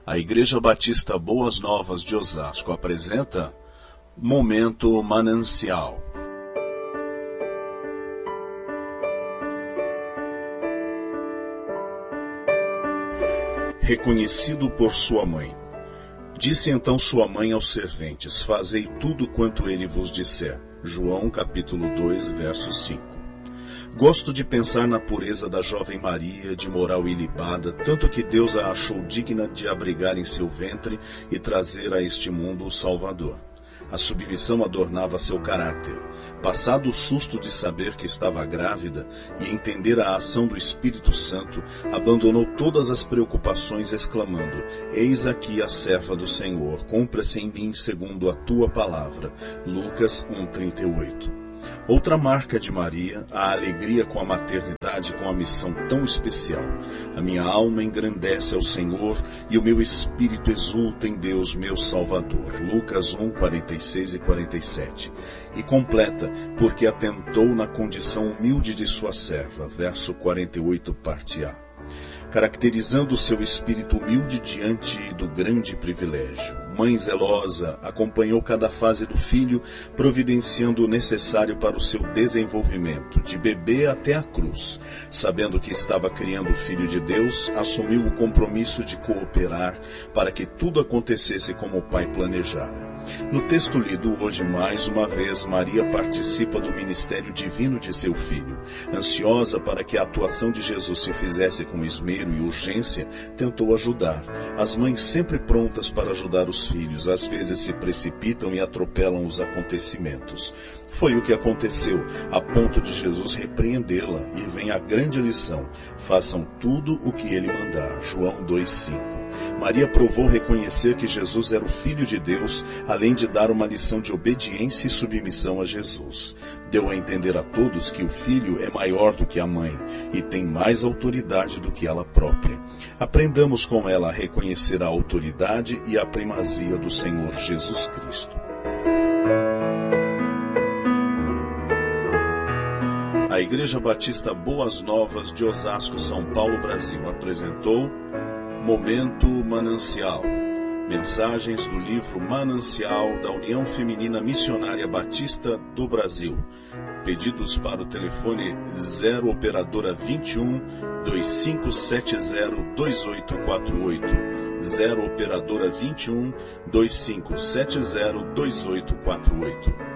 A Igreja Batista Boas Novas de Osasco apresenta Momento Manancial. Reconhecido por sua mãe. Disse então sua mãe aos serventes: Fazei tudo quanto ele vos disser. João capítulo 2, verso 5. Gosto de pensar na pureza da jovem Maria, de moral ilibada, tanto que Deus a achou digna de abrigar em seu ventre e trazer a este mundo o Salvador. A submissão adornava seu caráter. Passado o susto de saber que estava grávida e entender a ação do Espírito Santo, abandonou todas as preocupações, exclamando: Eis aqui a serva do Senhor, cumpra-se em mim segundo a tua palavra. Lucas 1:38. Outra marca de Maria, a alegria com a maternidade, com a missão tão especial. A minha alma engrandece ao Senhor e o meu espírito exulta em Deus, meu Salvador. Lucas 1, 46 e 47. E completa, porque atentou na condição humilde de sua serva. Verso 48, parte A. Caracterizando o seu espírito humilde diante do grande privilégio. Mãe zelosa, acompanhou cada fase do filho, providenciando o necessário para o seu desenvolvimento, de bebê até a cruz. Sabendo que estava criando o Filho de Deus, assumiu o compromisso de cooperar para que tudo acontecesse como o Pai planejara. No texto lido hoje, mais uma vez, Maria participa do ministério divino de seu filho. Ansiosa para que a atuação de Jesus se fizesse com esmero e urgência, tentou ajudar. As mães sempre prontas para ajudar os filhos, às vezes se precipitam e atropelam os acontecimentos. Foi o que aconteceu, a ponto de Jesus repreendê-la, e vem a grande lição: façam tudo o que ele mandar. João 2,5. Maria provou reconhecer que Jesus era o Filho de Deus, além de dar uma lição de obediência e submissão a Jesus. Deu a entender a todos que o filho é maior do que a mãe e tem mais autoridade do que ela própria. Aprendamos com ela a reconhecer a autoridade e a primazia do Senhor Jesus Cristo. A Igreja Batista Boas Novas de Osasco, São Paulo, Brasil, apresentou Momento Manancial. Mensagens do livro Manancial da União Feminina Missionária Batista do Brasil. Pedidos para o telefone 0 operadora 21 2570 2848. 0 operadora 21 2570 2848.